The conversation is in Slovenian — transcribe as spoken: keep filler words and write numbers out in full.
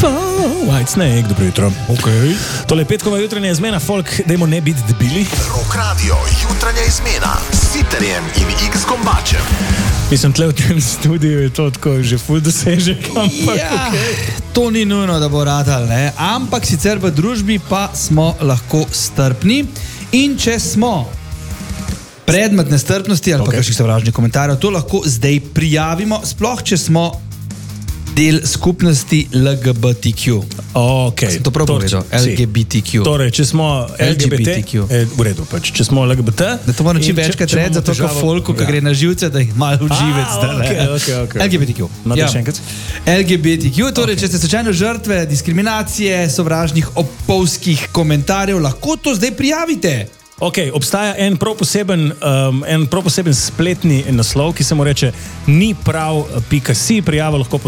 White Snake, dobro jutro. Okay. Tole je petkova jutranja izmena, folk, dajmo ne biti debili. Rock Radio, jutranja izmena s Sitarjem in X Kombačem. Mislim, tle v tem studiu je to tako že ful dosežek, ampak Ja, okay. to ni nujno, da bo radal, ne? Ampak sicer v družbi pa smo lahko strpni in če smo predmet nestrpnosti ali okay. pa kakšnih sovražnih komentarjev, to lahko zdaj prijavimo, sploh če smo del skupnosti L G B T Q. Okay. Sem to prav povedal? L G B T Q. Torej, če smo L G B T, L G B T Q. Eh, v redu pač, če smo L G B T... Da to moram čim večkrat reči, zato ko folku, ki gre na živce, da jih malo uživec. A, okay, okay, okay. L G B T Q. No, ja. Še enkrat. L G B T Q, torej, Okay. če ste slučajno žrtve diskriminacije, sovražnih opolskih komentarjev, lahko to zdaj prijavite. Ok, obstaja en prav poseben, um, en prav poseben spletni naslov, ki se mu reče ni prav pika si, prijavo lahko